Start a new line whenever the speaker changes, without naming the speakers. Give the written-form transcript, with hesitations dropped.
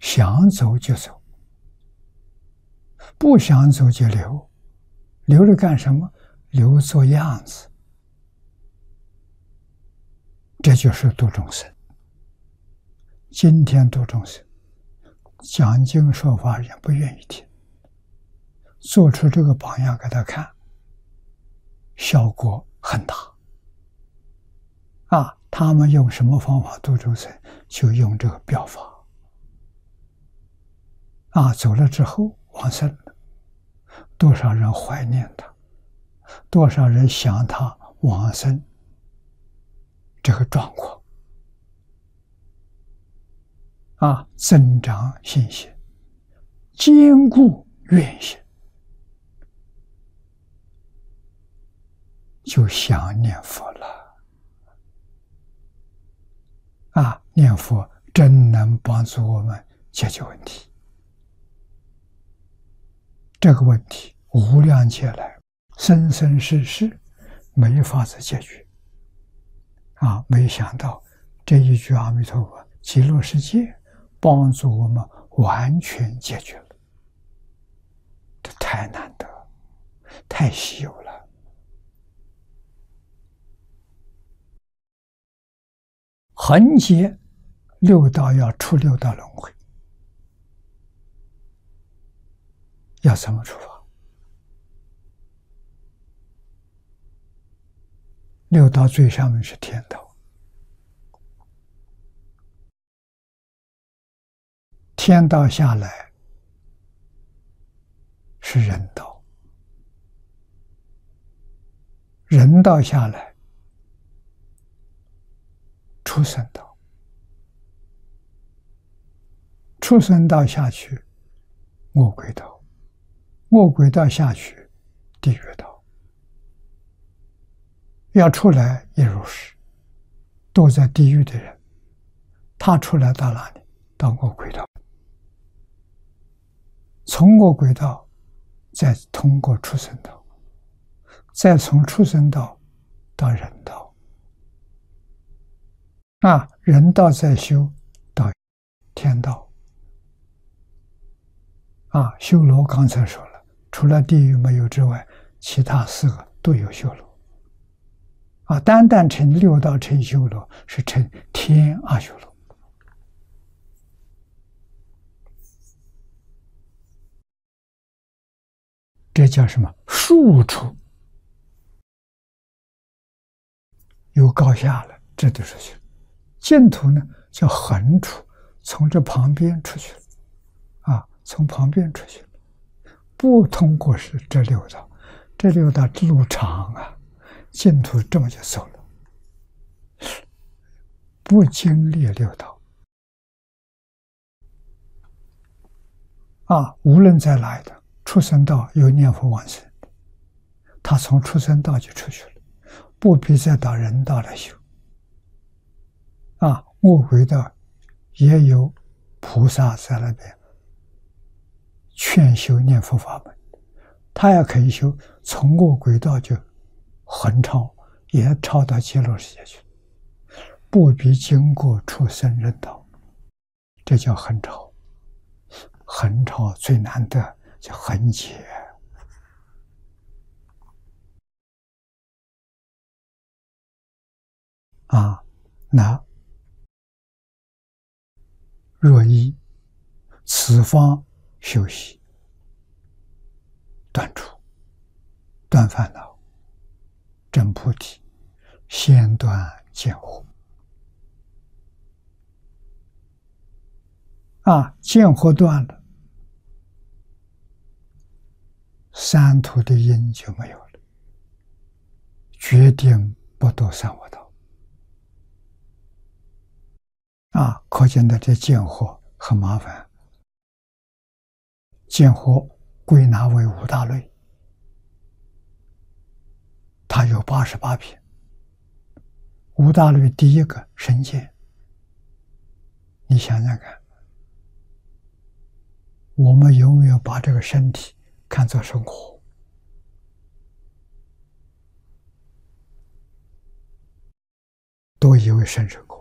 想走就走，不想走就留，留着干什么？留做样子。这就是度众生。今天度众生，讲经说法人不愿意听，做出这个榜样给他看，效果很大。他们用什么方法度众生？就用这个表法。走了之后往生了，多少人怀念他，多少人想他往生，这个状况增长信心，坚固愿心，就想念佛了。念佛真能帮助我们解决问题。这个问题无量劫来，生生世世没法子解决。没想到这一句阿弥陀佛，极乐世界帮助我们完全解决了。这太难得，太稀有了。横劫六道要出六道轮回，要怎么出发？六道最上面是天道，天道下来是人道，人道下来畜生道，畜生道下去恶鬼道，恶鬼道下去地狱道，要出来也如是。都在地狱的人，他出来到哪里？到恶鬼道，从恶鬼道再通过畜生道，再从畜生道到人道，人道再修到天道。修罗刚才说了，除了地狱没有之外，其他4个都有修罗。单单成六道成修罗，是成天阿修罗。这叫什么？数处有高下了，这都出去了。净土呢，叫横处，从这旁边出去了。从旁边出去了，不通过是这六道，这六道路长净土这么就走了，不经历六道。无论在哪一道，畜生道有念佛往生，他从畜生道就出去了，不必再到人道来修。恶鬼道也有菩萨在那边劝修念佛法门，他也可以修，从恶鬼道就横超，也超到极乐世界去，不必经过畜生人道，这叫横超。横超最难得叫横劫。那若依此方修习，断除、断烦恼、证菩提，先断见惑。见惑断了，三途的因就没有了，决定不堕三恶道。可见的这见惑很麻烦。见惑归纳为5大类，它有88品。5大类第一个身见，你想想看，我们永远把这个身体看作是我，都以为身是我。